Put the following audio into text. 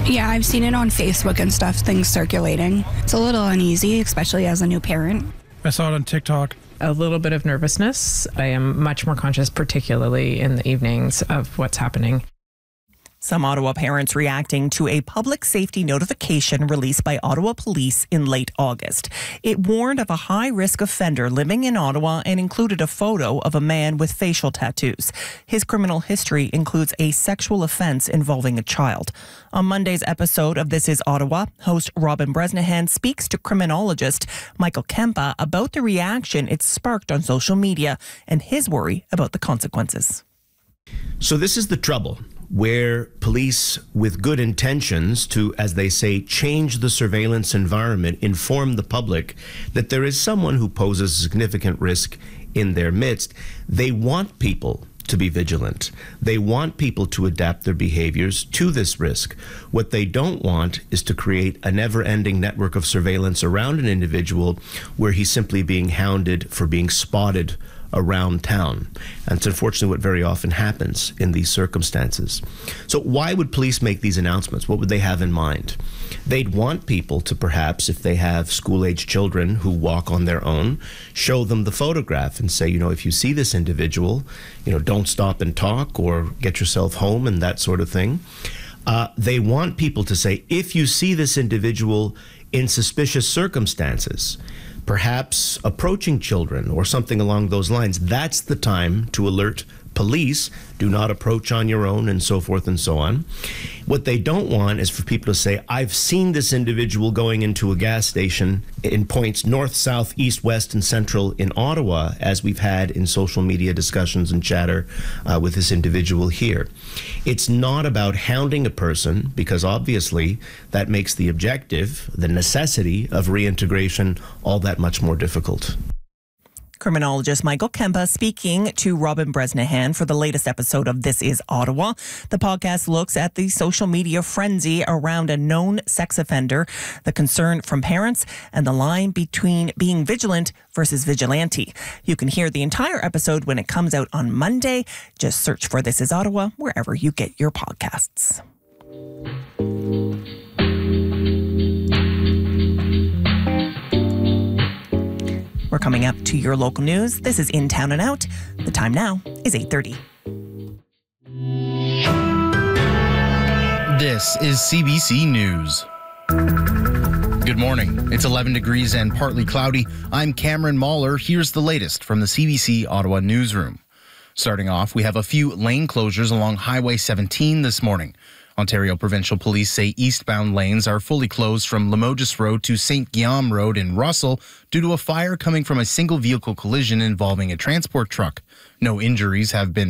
Yeah, I've seen it on Facebook and stuff, things circulating. It's a little uneasy, especially as a new parent. I saw it on TikTok. A little bit of nervousness. I am much more conscious, particularly in the evenings, of what's happening. Some Ottawa parents reacting to a public safety notification released by Ottawa Police in late August. It warned of a high-risk offender living in Ottawa and included a photo of a man with facial tattoos. His criminal history includes a sexual offense involving a child. On Monday's episode of This Is Ottawa, host Robin Bresnahan speaks to criminologist Michael Kempa about the reaction it sparked on social media and his worry about the consequences. So this is the trouble, where police with good intentions to, as they say, change the surveillance environment, inform the public that there is someone who poses a significant risk in their midst. They want people to be vigilant. They want people to adapt their behaviors to this risk. What they don't want is to create a never-ending network of surveillance around an individual where he's simply being hounded for being spotted around town. And it's unfortunately what very often happens in these circumstances. So why would police make these announcements? What would they have in mind? They'd want people to perhaps, if they have school-age children who walk on their own, show them the photograph and say, if you see this individual, don't stop and talk or get yourself home and that sort of thing. They want people to say, if you see this individual in suspicious circumstances, perhaps approaching children or something along those lines, that's the time to alert police. Do not approach on your own, and so forth and so on. What they don't want is for people to say, I've seen this individual going into a gas station in points north, south, east, west, and central in Ottawa, as we've had in social media discussions and chatter with this individual here. It's not about hounding a person, because obviously that makes the objective, the necessity of reintegration, all that much more difficult. Criminologist Michael Kempa speaking to Robin Bresnahan for the latest episode of This Is Ottawa. The podcast looks at the social media frenzy around a known sex offender, the concern from parents, and the line between being vigilant versus vigilante. You can hear the entire episode when it comes out on Monday. Just search for This Is Ottawa wherever you get your podcasts. We're coming up to your local news. This is In Town and Out. The time now is 8:30. This is CBC News. Good morning. It's 11 degrees and partly cloudy. I'm Cameron Mahler. Here's the latest from the CBC Ottawa newsroom. Starting off, we have a few lane closures along Highway 17 this morning. Ontario Provincial Police say eastbound lanes are fully closed from Limoges Road to St. Guillaume Road in Russell due to a fire coming from a single vehicle collision involving a transport truck. No injuries have been